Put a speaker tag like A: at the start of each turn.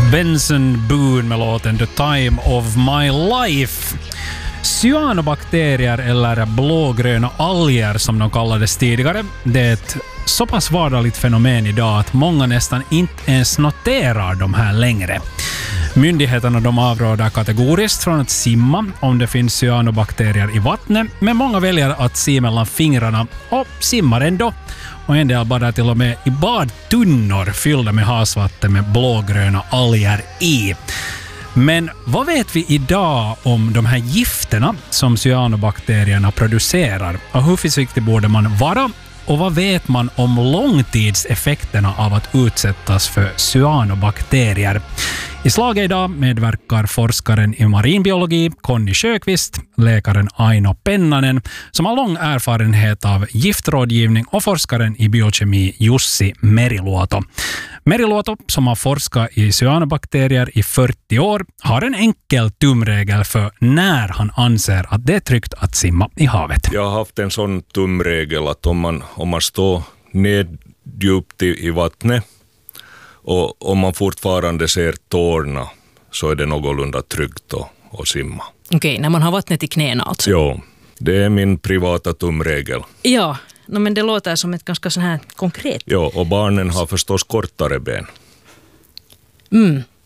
A: Benson Boone med låten The Time of My Life. Cyanobakterier eller blågröna alger som de kallades tidigare, det är ett så pass vardagligt fenomen idag att många nästan inte ens noterar de här längre. Myndigheterna de avråder kategoriskt från att simma om det finns cyanobakterier i vattnet, men många väljer att se mellan fingrarna och simmar ändå. Och en del badar till och med i badtunnor fyllda med havsvatten med blågröna alger i. Men vad vet vi idag om de här gifterna som cyanobakterierna producerar? Och hur försiktig borde man vara? Och vad vet man om långtidseffekterna av att utsättas för cyanobakterier? I slaget idag medverkar forskaren i marinbiologi Conny Sjöqvist, läkaren Aino Pennanen som har lång erfarenhet av giftrådgivning och forskaren i biokemi Jussi Meriluoto. Meriluoto, som har forskat i cyanobakterier i 40 år, har en enkel tumregel för när han anser att det är tryggt att simma i havet.
B: Jag har haft en sån tumregel att om man står neddjupt i vattnet och om man fortfarande ser tårna så är det någorlunda tryggt att simma.
C: Okej, när man har vattnet i knäna alltså?
B: Jo, det är min privata tumregel.
C: Ja, men det låter som ett ganska sån här konkret.
B: Ja, och barnen har förstås kortare ben.